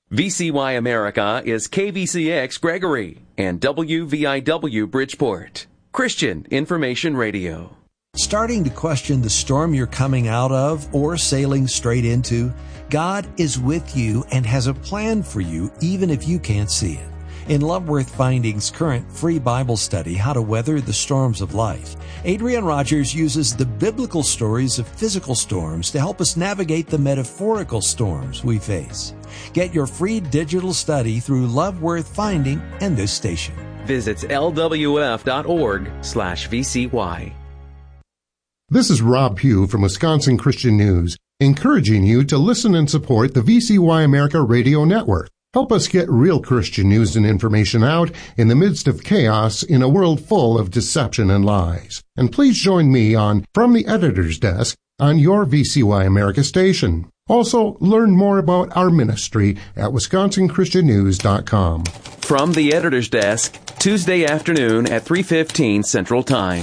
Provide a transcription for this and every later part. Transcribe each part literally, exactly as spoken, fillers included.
V C Y America is K V C X Gregory and W V I W Bridgeport. Christian Information Radio. Starting to question the storm you're coming out of or sailing straight into? God is with you and has a plan for you even if you can't see it. In Loveworth Finding's current free Bible study, How to Weather the Storms of Life, Adrian Rogers uses the biblical stories of physical storms to help us navigate the metaphorical storms we face. Get your free digital study through Loveworth Finding and this station. Visit L W F dot org slash V C Y. This is Rob Pugh from Wisconsin Christian News, encouraging you to listen and support the V C Y America Radio Network. Help us get real Christian news and information out in the midst of chaos in a world full of deception and lies. And please join me on From the Editor's Desk on your V C Y America station. Also, learn more about our ministry at wisconsin christian news dot com. From the Editor's Desk, Tuesday afternoon at three fifteen Central Time.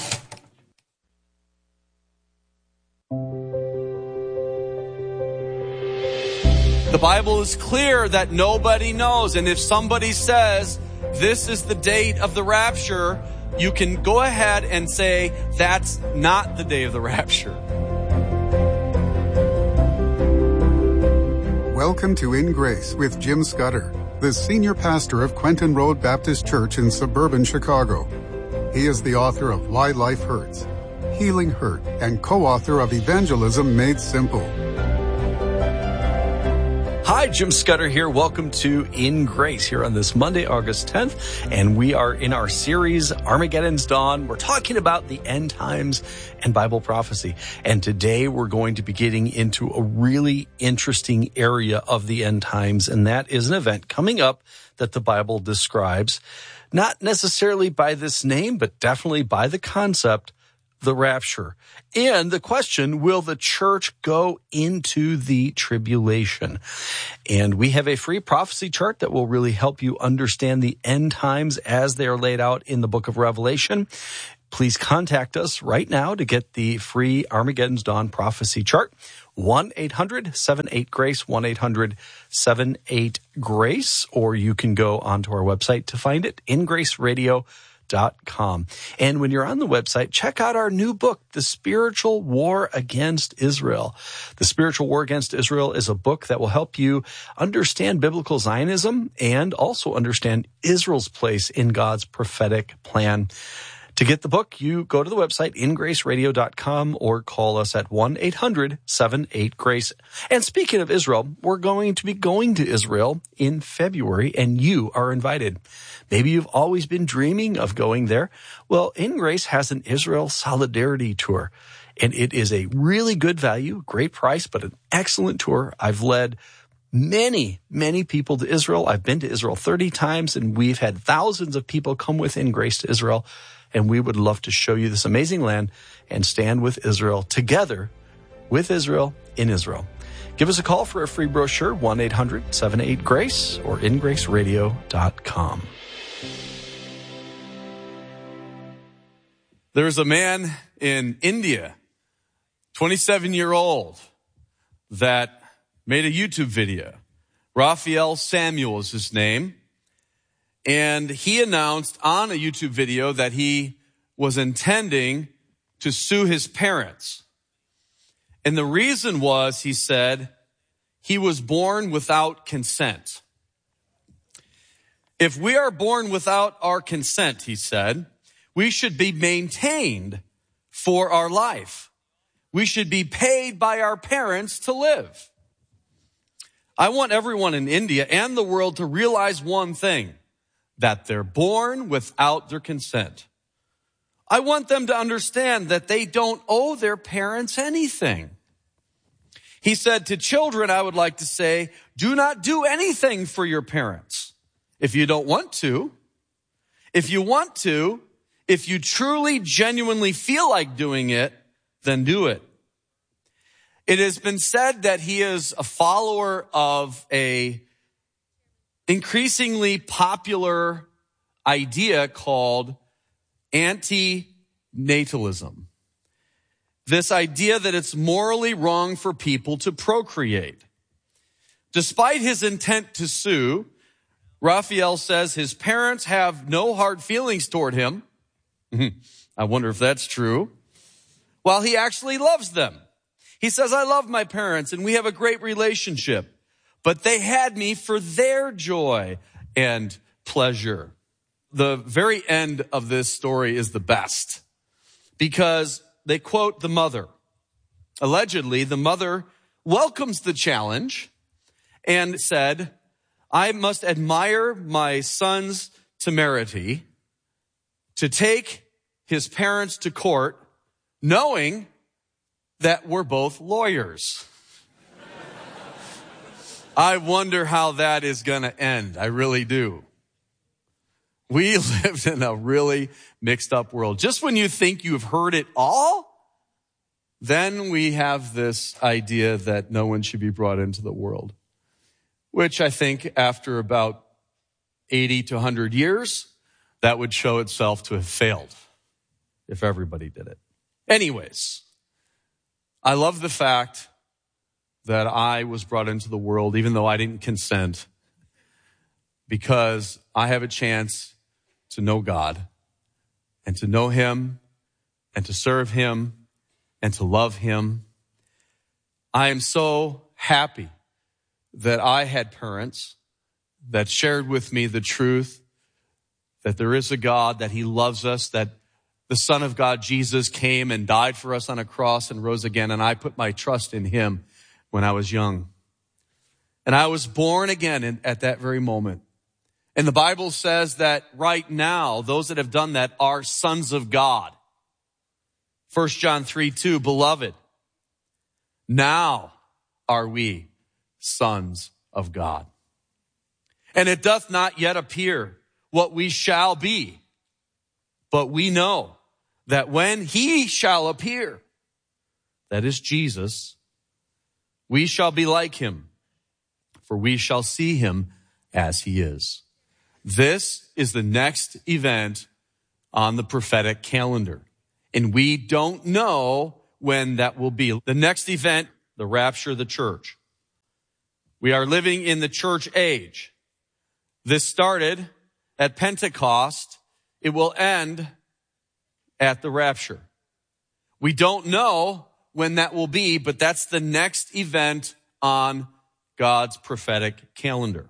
The Bible is clear that nobody knows, and if somebody says this is the date of the rapture, you can go ahead and say that's not the day of the rapture. Welcome to In Grace with Jim Scudder, the senior pastor of Quentin Road Baptist Church in suburban Chicago. He is the author of Why Life Hurts, Healing Hurt, and co-author of Evangelism Made Simple. Hi, Jim Scudder here. Welcome to In Grace here on this Monday, August tenth. And we are in our series, Armageddon's Dawn. We're talking about the end times and Bible prophecy. And today we're going to be getting into a really interesting area of the end times. And that is an event coming up that the Bible describes, not necessarily by this name, but definitely by the concept, the rapture. And the question, will the church go into the tribulation? And we have a free prophecy chart that will really help you understand the end times as they are laid out in the book of Revelation. Please contact us right now to get the free Armageddon's Dawn prophecy chart. one eight hundred seven eight GRACE, one eight hundred seven eight GRACE, or you can go onto our website to find it, in grace radio dot com. And when you're on the website, check out our new book, The Spiritual War Against Israel. The Spiritual War Against Israel is a book that will help you understand biblical Zionism and also understand Israel's place in God's prophetic plan. To get the book, you go to the website, in grace radio dot com, or call us at one eight hundred seven eight GRACE. And speaking of Israel, we're going to be going to Israel in February, and you are invited. Maybe you've always been dreaming of going there. Well, In Grace has an Israel Solidarity Tour, and it is a really good value, great price, but an excellent tour. I've led many, many people to Israel. I've been to Israel thirty times, and we've had thousands of people come with In Grace to Israel. And we would love to show you this amazing land and stand with Israel together with Israel in Israel. Give us a call for a free brochure, one eight hundred seven eight GRACE or in grace radio dot com. There's a man in India, twenty-seven-year-old, that made a YouTube video. Raphael Samuel is his name. And he announced on a YouTube video that he was intending to sue his parents. And the reason was, he said, he was born without consent. If we are born without our consent, he said, we should be maintained for our life. We should be paid by our parents to live. I want everyone in India and the world to realize one thing, that they're born without their consent. I want them to understand that they don't owe their parents anything. He said, to children, I would like to say, do not do anything for your parents if you don't want to. If you want to, if you truly, genuinely feel like doing it, then do it. It has been said that he is a follower of a increasingly popular idea called antinatalism. This idea that it's morally wrong for people to procreate. Despite his intent to sue, Raphael says his parents have no hard feelings toward him. I wonder if that's true. While he actually loves them. He says, I love my parents and we have a great relationship, but they had me for their joy and pleasure. The very end of this story is the best because they quote the mother. Allegedly, the mother welcomes the challenge and said, I must admire my son's temerity to take his parents to court knowing that we're both lawyers. I wonder how that is going to end. I really do. We live in a really mixed up world. Just when you think you've heard it all, then we have this idea that no one should be brought into the world, which I think after about eighty to one hundred years, that would show itself to have failed if everybody did it. Anyways, I love the fact that I was brought into the world, even though I didn't consent, because I have a chance to know God and to know him and to serve him and to love him. I am so happy that I had parents that shared with me the truth that there is a God, that he loves us, that the Son of God, Jesus, came and died for us on a cross and rose again, and I put my trust in him when I was young. And I was born again in, at that very moment. And the Bible says that right now, those that have done that are sons of God. First John three two, beloved, now are we sons of God. And it doth not yet appear what we shall be, but we know that when he shall appear, that is Jesus, we shall be like him, for we shall see him as he is. This is the next event on the prophetic calendar, and we don't know when that will be. The next event, the rapture of the church. We are living in the church age. This started at Pentecost. It will end at the rapture. We don't know when that will be, but that's the next event on God's prophetic calendar.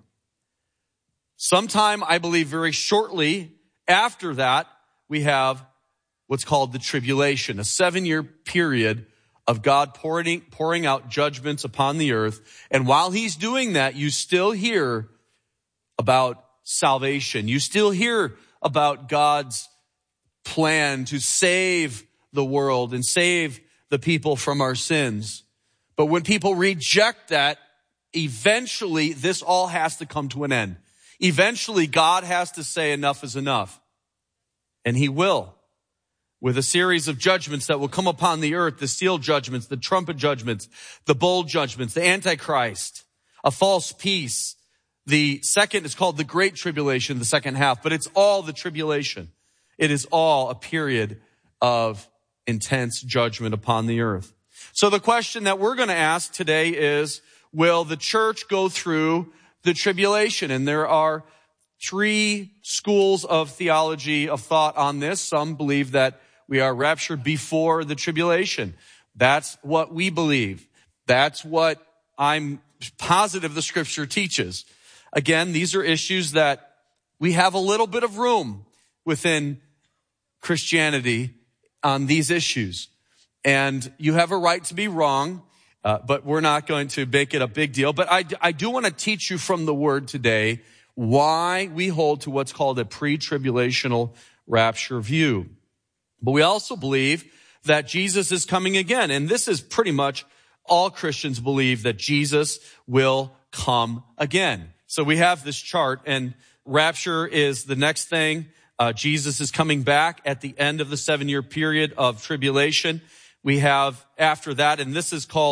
Sometime, I believe very shortly after that, we have what's called the tribulation, a seven-year period of God pouring, pouring out judgments upon the earth. And while he's doing that, you still hear about salvation. You still hear about God's plan to save the world and save the people from our sins. But when people reject that, eventually this all has to come to an end. Eventually God has to say enough is enough. And he will, with a series of judgments that will come upon the earth, the seal judgments, the trumpet judgments, the bowl judgments, the Antichrist, a false peace. The second is called the Great Tribulation, the second half, but it's all the tribulation. It is all a period of intense judgment upon the earth. So the question that we're going to ask today is, will the church go through the tribulation? And there are three schools of theology, of thought on this. Some believe that we are raptured before the tribulation. That's what we believe. That's what I'm positive the scripture teaches. Again, these are issues that we have a little bit of room within Christianity on these issues. And you have a right to be wrong, uh, but we're not going to make it a big deal. But I, I do want to teach you from the word today why we hold to what's called a pre-tribulational rapture view. But we also believe that Jesus is coming again. And this is pretty much all Christians believe, that Jesus will come again. So we have this chart, and rapture is the next thing. Uh, Jesus is coming back at the end of the seven-year period of tribulation. We have after that, and this is called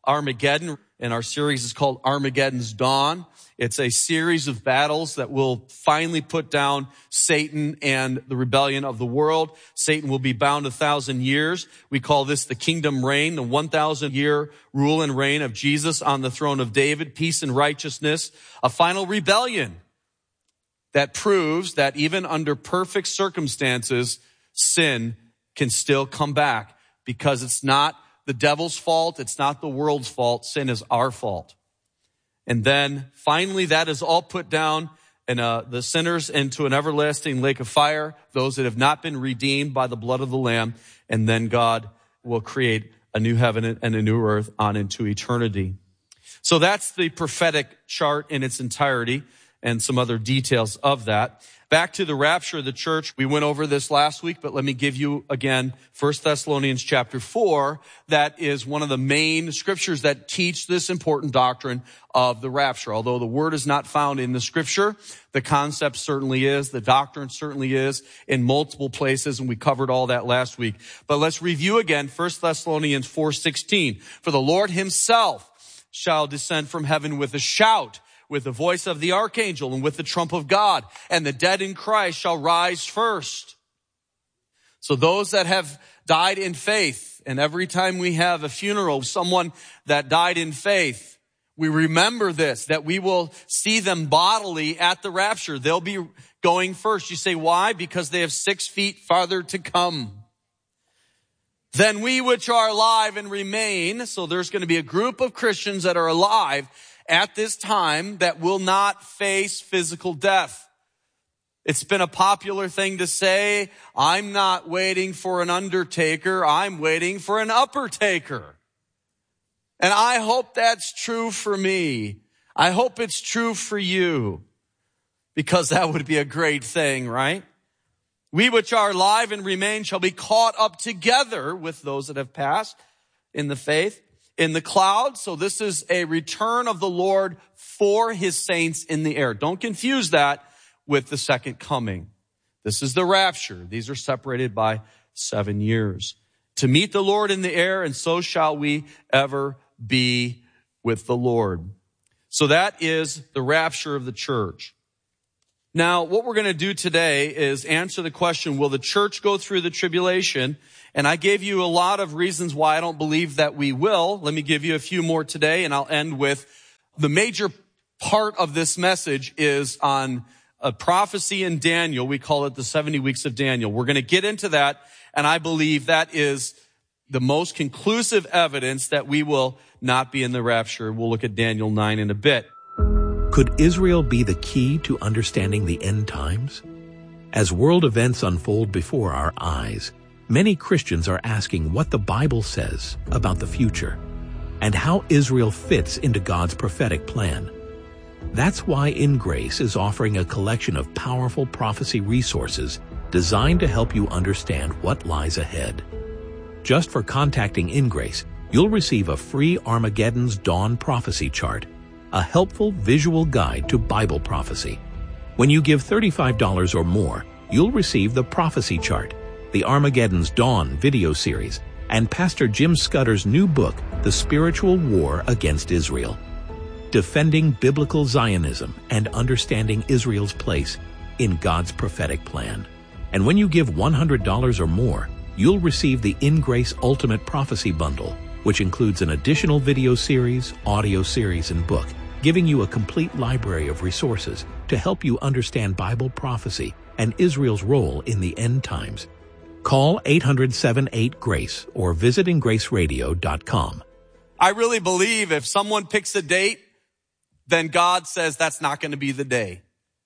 Armageddon, and our series is called Armageddon's Dawn. It's a series of battles that will finally put down Satan and the rebellion of the world. Satan will be bound a thousand years. We call this the kingdom reign, the one thousand year rule and reign of Jesus on the throne of David, peace and righteousness, a final rebellion that proves that even under perfect circumstances, sin can still come back, because it's not the devil's fault. It's not the world's fault. Sin is our fault. And then finally, that is all put down, and uh, the sinners into an everlasting lake of fire, those that have not been redeemed by the blood of the Lamb. And then God will create a new heaven and a new earth on into eternity. So that's the prophetic chart in its entirety and some other details of that. Back to the rapture of the church. We went over this last week, but let me give you again First Thessalonians chapter four. That is one of the main scriptures that teach this important doctrine of the rapture. Although the word is not found in the scripture, the concept certainly is, the doctrine certainly is in multiple places, and we covered all that last week. But let's review again First Thessalonians four sixteen. For the Lord himself shall descend from heaven with a shout, with the voice of the archangel, and with the trump of God, and the dead in Christ shall rise first. So those that have died in faith, and every time we have a funeral of someone that died in faith, we remember this, that we will see them bodily at the rapture. They'll be going first. You say, why? Because they have six feet farther to come. Then we which are alive and remain, so there's going to be a group of Christians that are alive at this time that will not face physical death. It's been a popular thing to say, I'm not waiting for an undertaker, I'm waiting for an upper-taker. And I hope that's true for me. I hope it's true for you, because that would be a great thing, right? We which are alive and remain shall be caught up together with those that have passed in the faith in the clouds. So this is a return of the Lord for his saints in the air. Don't confuse that with the second coming. This is the rapture. These are separated by seven years. To meet the Lord in the air, and so shall we ever be with the Lord. So that is the rapture of the church. Now, what we're going to do today is answer the question, will the church go through the tribulation? And I gave you a lot of reasons why I don't believe that we will. Let me give you a few more today, and I'll end with the major part of this message is on a prophecy in Daniel. We call it the seventy weeks of Daniel. We're going to get into that, and I believe that is the most conclusive evidence that we will not be in the rapture. We'll look at Daniel nine in a bit. Could Israel be the key to understanding the end times? As world events unfold before our eyes, many Christians are asking what the Bible says about the future and how Israel fits into God's prophetic plan. That's why In Grace is offering a collection of powerful prophecy resources designed to help you understand what lies ahead. Just for contacting In Grace, you'll receive a free Armageddon's Dawn prophecy chart, a helpful visual guide to Bible prophecy. When you give thirty-five dollars or more, you'll receive the prophecy chart, the Armageddon's Dawn video series, and Pastor Jim Scudder's new book, The Spiritual War Against Israel, Defending Biblical Zionism and Understanding Israel's Place in God's Prophetic Plan. And when you give one hundred dollars or more, you'll receive the In Grace Ultimate Prophecy Bundle, which includes an additional video series, audio series, and book, giving you a complete library of resources to help you understand Bible prophecy and Israel's role in the end times. Call eight hundred, seven eight, GRACE or visit in grace radio dot com. I really believe if someone picks a date, then God says that's not going to be the day.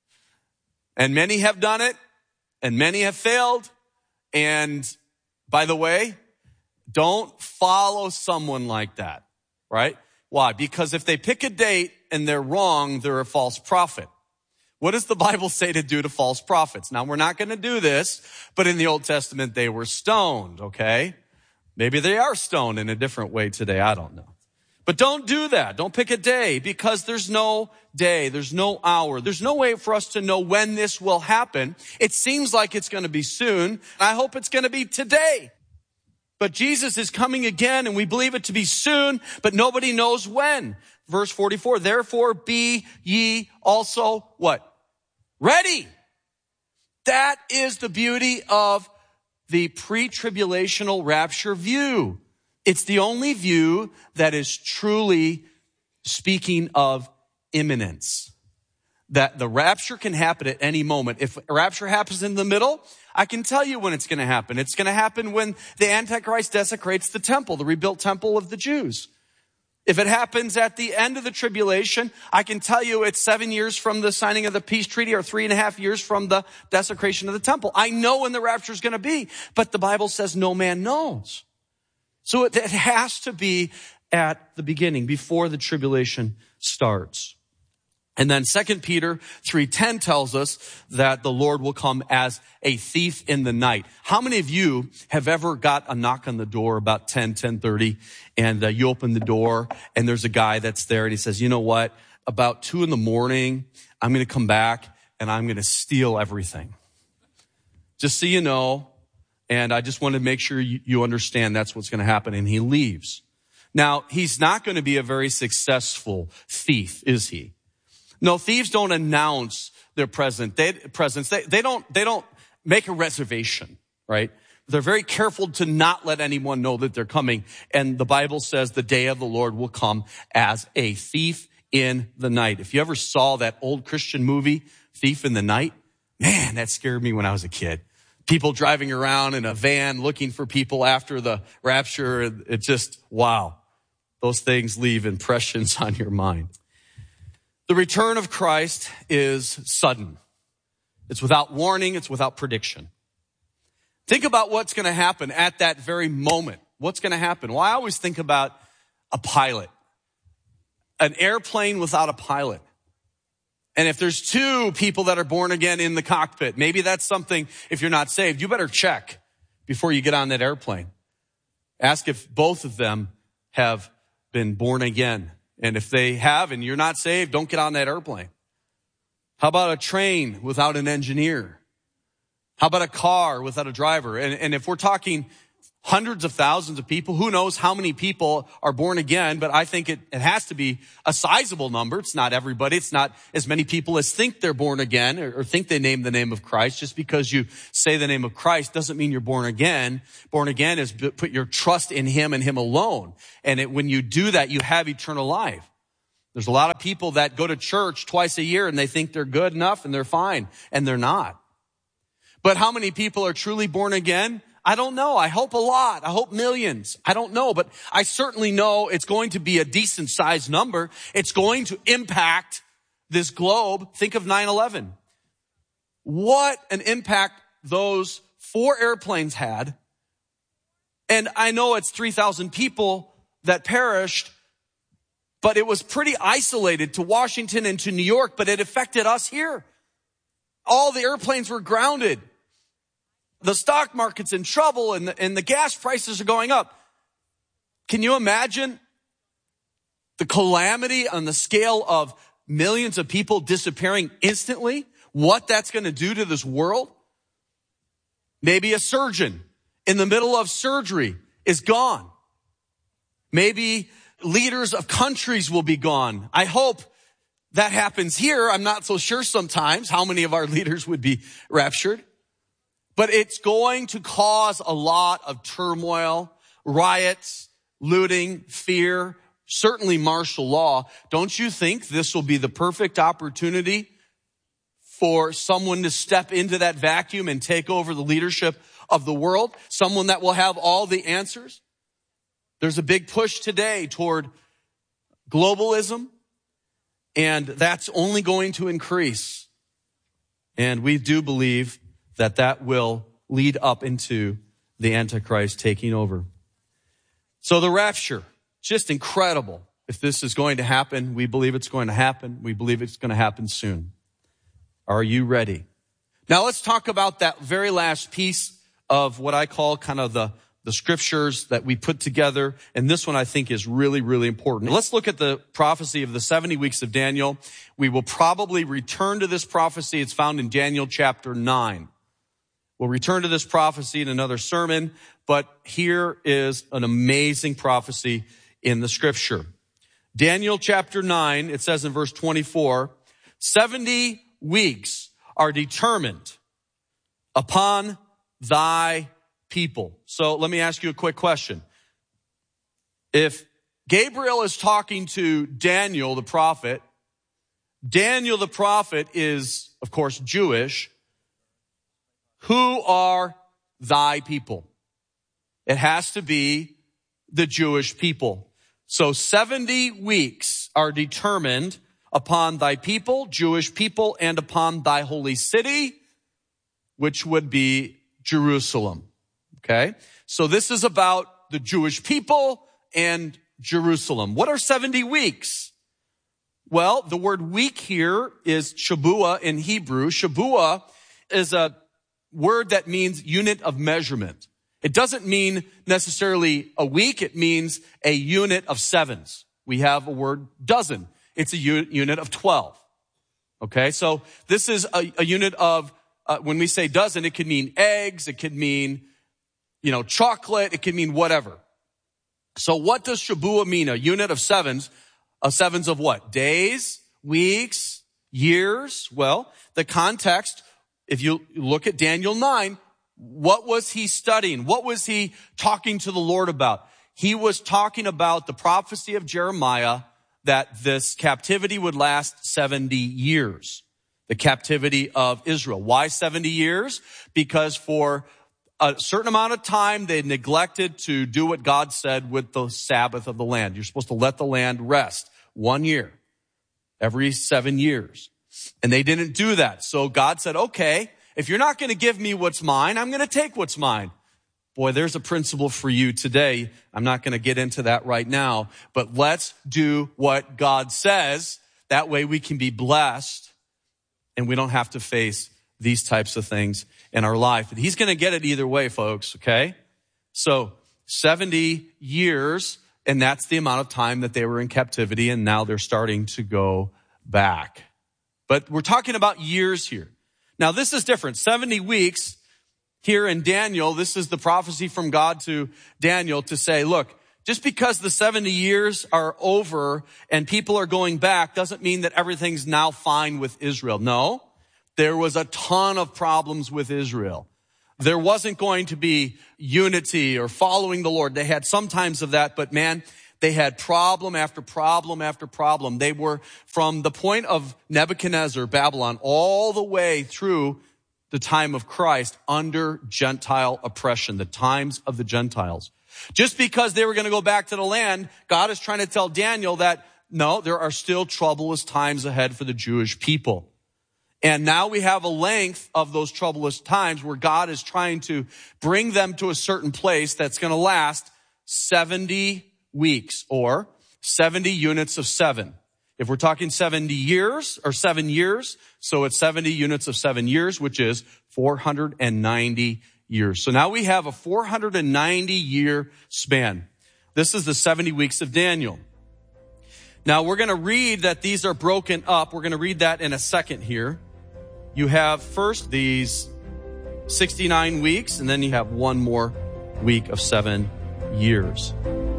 And many have done it, and many have failed. And by the way, don't follow someone like that, right? Why? Because if they pick a date and they're wrong, they're a false prophet. What does the Bible say to do to false prophets? Now, we're not going to do this, but in the Old Testament, they were stoned, okay? Maybe they are stoned in a different way today. I don't know. But don't do that. Don't pick a day, because there's no day. There's no hour. There's no way for us to know when this will happen. It seems like it's going to be soon. I hope it's going to be today. But Jesus is coming again, and we believe it to be soon, but nobody knows when. Verse forty-four, therefore be ye also what? Ready. That is the beauty of the pre-tribulational rapture view. It's the only view that is truly speaking of imminence. That the rapture can happen at any moment. If rapture happens in the middle, I can tell you when it's going to happen. It's going to happen when the Antichrist desecrates the temple, the rebuilt temple of the Jews. If it happens at the end of the tribulation, I can tell you it's seven years from the signing of the peace treaty or three and a half years from the desecration of the temple. I know when the rapture is going to be, but the Bible says no man knows. So it, it has to be at the beginning, before the tribulation starts. And then Second Peter three ten tells us that the Lord will come as a thief in the night. How many of you have ever got a knock on the door about ten, ten thirty, and uh, you open the door and there's a guy that's there and he says, you know what, about two in the morning, I'm going to come back and I'm going to steal everything. Just so you know, and I just want to make sure you, you understand that's what's going to happen. And he leaves. Now, he's not going to be a very successful thief, is he? No, thieves don't announce their present. They, presence. They, they don't, they don't make a reservation, right? They're very careful to not let anyone know that they're coming. And the Bible says the day of the Lord will come as a thief in the night. If you ever saw that old Christian movie, Thief in the Night, man, that scared me when I was a kid. People driving around in a van looking for people after the rapture. It just, wow. Those things leave impressions on your mind. The return of Christ is sudden. It's without warning. It's without prediction. Think about what's going to happen at that very moment. What's going to happen? Well, I always think about a pilot, an airplane without a pilot. And if there's two people that are born again in the cockpit, maybe that's something, if you're not saved, you better check before you get on that airplane. Ask if both of them have been born again. And if they have and you're not saved, don't get on that airplane. How about a train without an engineer? How about a car without a driver? And, and if we're talking hundreds of thousands of people, who knows how many people are born again, but I think it, it has to be a sizable number. It's not everybody. It's not as many people as think they're born again or, or think they name the name of Christ. Just because you say the name of Christ doesn't mean you're born again. Born again is put your trust in him and him alone. And it, when you do that, you have eternal life. There's a lot of people that go to church twice a year and they think they're good enough and they're fine, and they're not. But how many people are truly born again? I don't know. I hope a lot. I hope millions. I don't know, but I certainly know it's going to be a decent sized number. It's going to impact this globe. Think of nine eleven. What an impact those four airplanes had. And I know it's three thousand people that perished, but it was pretty isolated to Washington and to New York, but it affected us here. All the airplanes were grounded. The stock market's in trouble and the, and the gas prices are going up. Can you imagine the calamity on the scale of millions of people disappearing instantly? What that's going to do to this world? Maybe a surgeon in the middle of surgery is gone. Maybe leaders of countries will be gone. I hope that happens here. I'm not so sure sometimes how many of our leaders would be raptured. But it's going to cause a lot of turmoil, riots, looting, fear, certainly martial law. Don't you think this will be the perfect opportunity for someone to step into that vacuum and take over the leadership of the world? Someone that will have all the answers? There's a big push today toward globalism, and that's only going to increase. And we do believe that that will lead up into the Antichrist taking over. So the rapture, just incredible. If this is going to happen, we believe it's going to happen. We believe it's going to happen soon. Are you ready? Now let's talk about that very last piece of what I call kind of the, the scriptures that we put together. And this one I think is really, really important. Let's look at the prophecy of the seventy weeks of Daniel. We will probably return to this prophecy. It's found in Daniel chapter nine. We'll return to this prophecy in another sermon, but here is an amazing prophecy in the scripture. Daniel chapter nine, it says in verse twenty-four, seventy weeks are determined upon thy people. So let me ask you a quick question. If Gabriel is talking to Daniel the prophet, Daniel the prophet is, of course, Jewish. Who are thy people? It has to be the Jewish people. So seventy weeks are determined upon thy people, Jewish people, and upon thy holy city, which would be Jerusalem. Okay? So this is about the Jewish people and Jerusalem. What are seventy weeks? Well, the word week here is Shabuah in Hebrew. Shabuah is a word that means unit of measurement. It doesn't mean necessarily a week. It means a unit of sevens. We have a word dozen. It's a unit of twelve. Okay, so this is a, a unit of, uh, when we say dozen, it could mean eggs. It could mean, you know, chocolate. It could mean whatever. So what does Shabuah mean? A unit of sevens. Of sevens of what? Days, weeks, years? Well, the context, if you look at Daniel nine, what was he studying? What was he talking to the Lord about? He was talking about the prophecy of Jeremiah that this captivity would last seventy years. The captivity of Israel. Why seventy years? Because for a certain amount of time, they neglected to do what God said with the Sabbath of the land. You're supposed to let the land rest one year, every seven years. And they didn't do that. So God said, okay, if you're not going to give me what's mine, I'm going to take what's mine. Boy, there's a principle for you today. I'm not going to get into that right now, but let's do what God says. That way we can be blessed and we don't have to face these types of things in our life. But he's going to get it either way, folks, okay? So seventy years, and that's the amount of time that they were in captivity, and now they're starting to go back. But we're talking about years here. Now, this is different. seventy weeks here in Daniel, this is the prophecy from God to Daniel to say, look, just because the seventy years are over and people are going back doesn't mean that everything's now fine with Israel. No, there was a ton of problems with Israel. There wasn't going to be unity or following the Lord. They had some times of that, but man, they had problem after problem after problem. They were from the point of Nebuchadnezzar, Babylon, all the way through the time of Christ under Gentile oppression, the times of the Gentiles. Just because they were going to go back to the land, God is trying to tell Daniel that, no, there are still troublous times ahead for the Jewish people. And now we have a length of those troublous times where God is trying to bring them to a certain place that's going to last seventy weeks or seventy units of seven. If we're talking seventy years or seven years, so it's seventy units of seven years, which is four hundred ninety years. So now we have a four hundred ninety year span. This is the seventy weeks of Daniel. Now we're going to read that these are broken up. We're going to read that in a second here. You have first these sixty-nine weeks, and then you have one more week of seven years.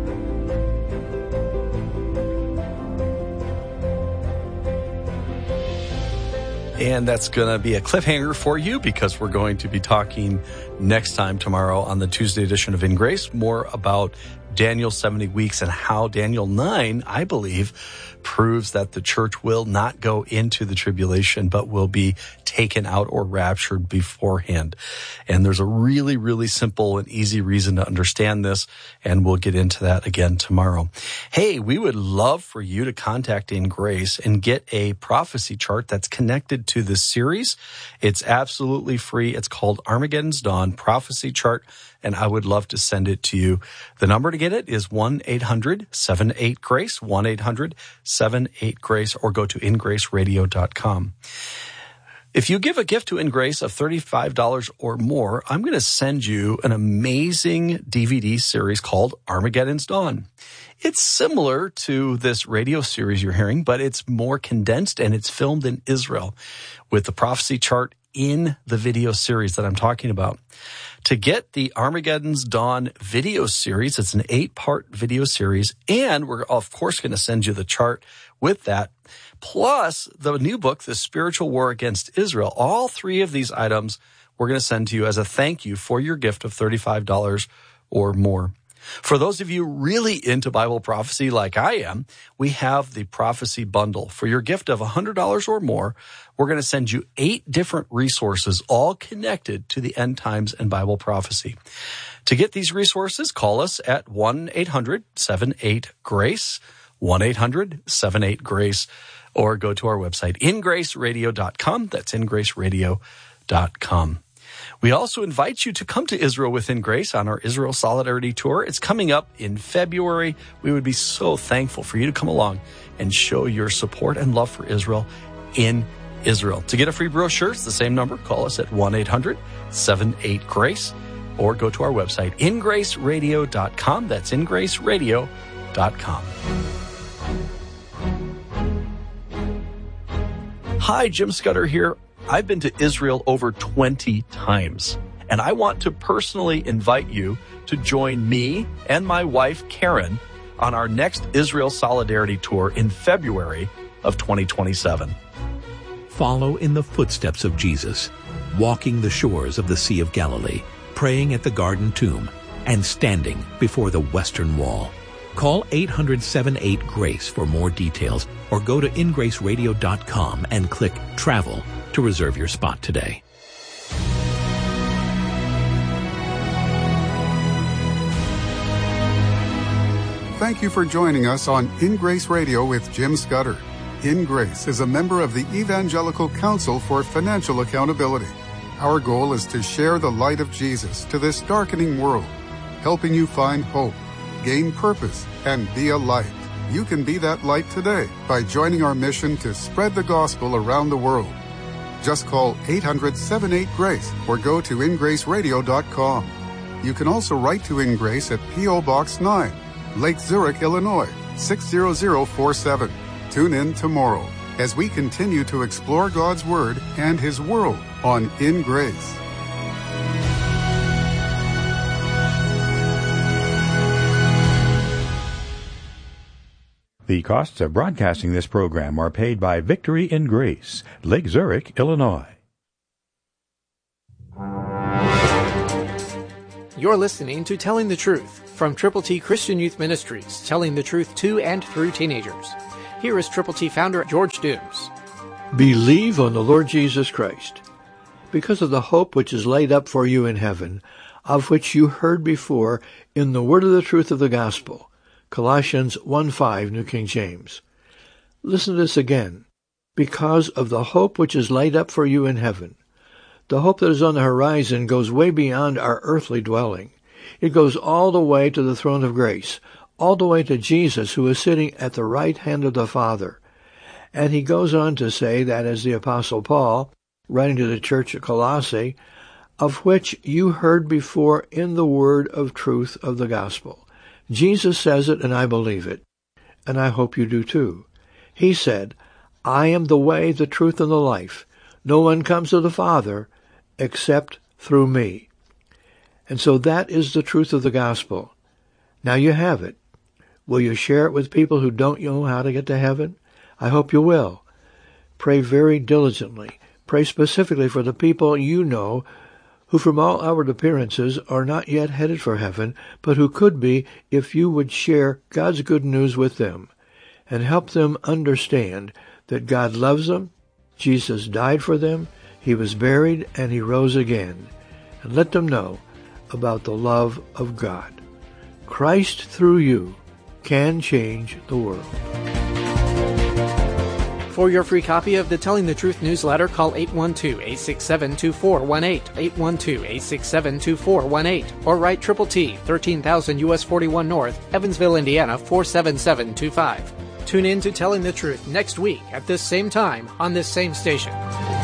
And that's going to be a cliffhanger for you because we're going to be talking next time tomorrow on the Tuesday edition of In Grace more about Daniel seventy weeks and how Daniel nine, I believe, proves that the church will not go into the tribulation, but will be taken out or raptured beforehand. And there's a really, really simple and easy reason to understand this, and we'll get into that again tomorrow. Hey, we would love for you to contact In Grace and get a prophecy chart that's connected to this series. It's absolutely free. It's called Armageddon's Dawn Prophecy Chart, and I would love to send it to you. The number to get it is one eight hundred seven eight GRACE, one eight hundred seven eight GRACE, or go to in grace radio dot com. If you give a gift to In Grace of thirty-five dollars or more, I'm going to send you an amazing D V D series called Armageddon's Dawn. It's similar to this radio series you're hearing, but it's more condensed and it's filmed in Israel with the prophecy chart in the video series that I'm talking about. To get the Armageddon's Dawn video series, it's an eight-part video series, and we're, of course, going to send you the chart with that, plus the new book, The Spiritual War Against Israel. All three of these items we're going to send to you as a thank you for your gift of thirty-five dollars or more. For those of you really into Bible prophecy like I am, we have the Prophecy Bundle. For your gift of one hundred dollars or more, we're going to send you eight different resources, all connected to the end times and Bible prophecy. To get these resources, call us at one eight hundred seven eight GRACE, one eight hundred seven eight GRACE, or go to our website, in grace radio dot com. That's in grace radio dot com. We also invite you to come to Israel Within Grace on our Israel Solidarity Tour. It's coming up in February. We would be so thankful for you to come along and show your support and love for Israel in Israel. To get a free brochure, it's the same number. Call us at one eight hundred seven eight GRACE or go to our website, in grace radio dot com. That's in grace radio dot com. Hi, Jim Scudder here. I've been to Israel over twenty times, and I want to personally invite you to join me and my wife, Karen, on our next Israel Solidarity Tour in February of twenty twenty-seven. Follow in the footsteps of Jesus, walking the shores of the Sea of Galilee, praying at the Garden Tomb, and standing before the Western Wall. Call eight hundred seven eight GRACE for more details, or go to in grace radio dot com and click Travel to reserve your spot today. Thank you for joining us on In Grace Radio with Jim Scudder. In Grace is a member of the Evangelical Council for Financial Accountability. Our goal is to share the light of Jesus to this darkening world, helping you find hope, gain purpose, and be a light. You can be that light today by joining our mission to spread the gospel around the world. Just call eight hundred seven eight GRACE or go to in grace radio dot com. You can also write to In Grace at P O Box nine, Lake Zurich, Illinois, six zero zero four seven. Tune in tomorrow as we continue to explore God's Word and His world on In Grace. The costs of broadcasting this program are paid by Victory in Grace, Lake Zurich, Illinois. You're listening to Telling the Truth from Triple T Christian Youth Ministries, telling the truth to and through teenagers. Here is Triple T founder George Dooms. Believe on the Lord Jesus Christ, because of the hope which is laid up for you in heaven, of which you heard before in the word of the truth of the gospel. Colossians one five, New King James. Listen to this again. Because of the hope which is laid up for you in heaven. The hope that is on the horizon goes way beyond our earthly dwelling. It goes all the way to the throne of grace, all the way to Jesus, who is sitting at the right hand of the Father. And he goes on to say that, as the Apostle Paul, writing to the church at Colossae, of which you heard before in the word of truth of the gospel. Jesus says it, and I believe it, and I hope you do too. He said, I am the way, the truth, and the life. No one comes to the Father except through me. And so that is the truth of the gospel. Now you have it. Will you share it with people who don't know how to get to heaven? I hope you will. Pray very diligently. Pray specifically for the people you know who from all outward appearances are not yet headed for heaven, but who could be if you would share God's good news with them and help them understand that God loves them, Jesus died for them, He was buried, and He rose again. And let them know about the love of God. Christ through you can change the world. For your free copy of the Telling the Truth newsletter, call eight one two, eight six seven, two four one eight, eight one two, eight six seven, two four one eight, or write Triple T, thirteen thousand U S forty-one North, Evansville, Indiana, four seven seven two five. Tune in to Telling the Truth next week at this same time on this same station.